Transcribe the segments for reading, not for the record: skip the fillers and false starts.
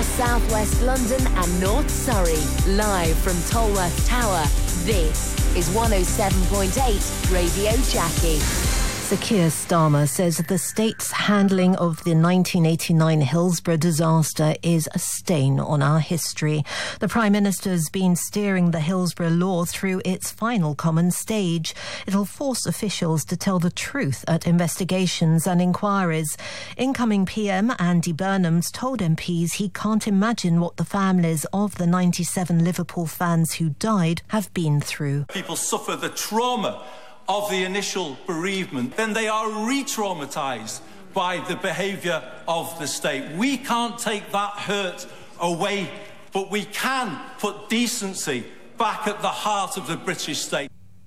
across southwest London and North Surrey. Live from Tolworth Tower, this is 107.8 Radio Jackie. Sir Keir Starmer says the state's handling of the 1989 Hillsborough disaster is a stain on our history. The Prime Minister's been steering the Hillsborough law through its final common stage. It'll force officials to tell the truth at investigations and inquiries. Incoming PM Andy Burnham's told MPs he can't imagine what the families of the 97 Liverpool fans who died have been through. People suffer the trauma of the initial bereavement, then they are re-traumatised by the behaviour of the state. We can't take that hurt away, but we can put decency back at the heart of the British state.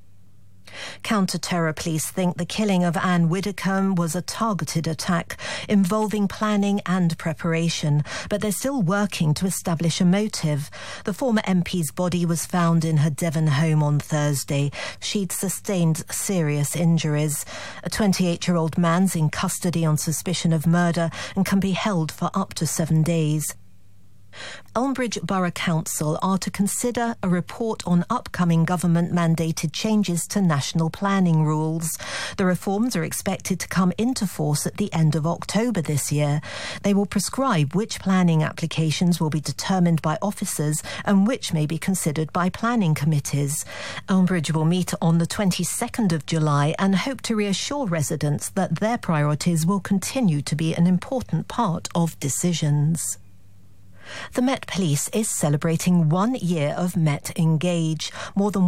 Counter-terror police think the killing of Anne Widdecombe was a targeted attack involving planning and preparation, but they're still working to establish a motive. The former MP's body was found in her Devon home on Thursday. She'd sustained serious injuries. A 28-year-old man's in custody on suspicion of murder and can be held for up to 7 days. Elmbridge Borough Council are to consider a report on upcoming government-mandated changes to national planning rules. The reforms are expected to come into force at the end of October this year. They will prescribe which planning applications will be determined by officers and which may be considered by planning committees. Elmbridge will meet on the 22nd of July and hope to reassure residents that their priorities will continue to be an important part of decisions. The Met Police is celebrating 1 year of Met Engage. More than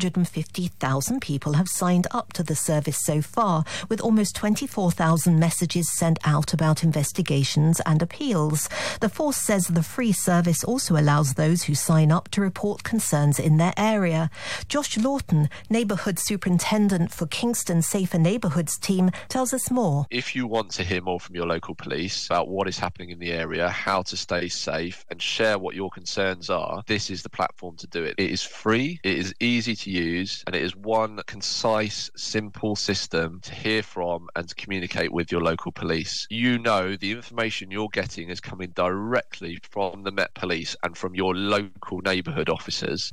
150,000 people have signed up to the service so far, with almost 24,000 messages sent out about investigations and appeals. The force says the free service also allows those who sign up to report concerns in their area. Josh Lawton, Neighbourhood Superintendent for Kingston Safer Neighbourhoods team, tells us more. If you want to hear more from your local police about what is happening in the area, how to stay safe, and share what your concerns are, this is the platform to do it. It is free, it is easy to use, and it is one concise, simple system to hear from and to communicate with your local police. You know the information you're getting is coming directly from the Met Police and from your local neighbourhood officers.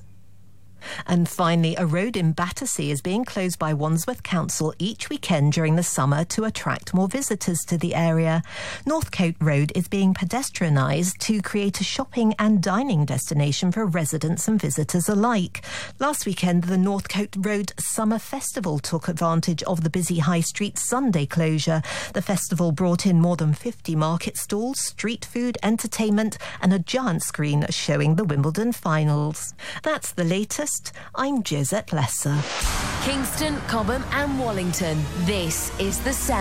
And finally, a road in Battersea is being closed by Wandsworth Council each weekend during the summer to attract more visitors to the area. Northcote Road is being pedestrianised to create a shopping and dining destination for residents and visitors alike. Last weekend, the Northcote Road Summer Festival took advantage of the busy High Street Sunday closure. The festival brought in more than 50 market stalls, street food, entertainment and a giant screen showing the Wimbledon finals. That's the latest. I'm Josette Lesser. Kingston, Cobham and Wallington. This is The Sound.